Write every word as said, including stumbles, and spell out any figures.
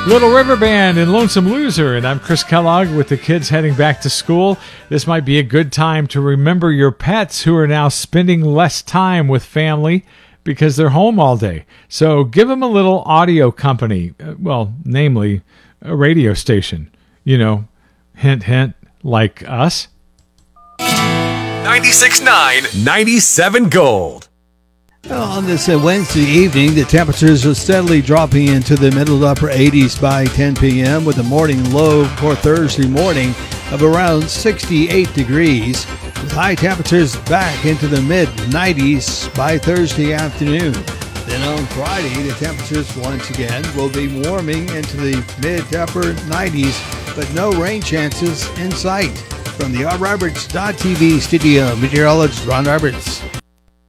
Little River Band and Lonesome Loser, and I'm Chris Kellogg with the kids heading back to school. This might be a good time to remember your pets who are now spending less time with family because they're home all day. So give them a little audio company, uh, well, namely a radio station. You know, hint, hint, like us. ninety-six point nine, ninety-seven Gold. Well, on this uh, Wednesday evening, the temperatures are steadily dropping into the middle to upper eighties by ten p.m. with a morning low for Thursday morning of around sixty-eight degrees, with high temperatures back into the mid nineties by Thursday afternoon. Then on Friday, the temperatures once again will be warming into the mid to upper nineties, but no rain chances in sight. From the Roberts dot T V studio, meteorologist Ron Roberts.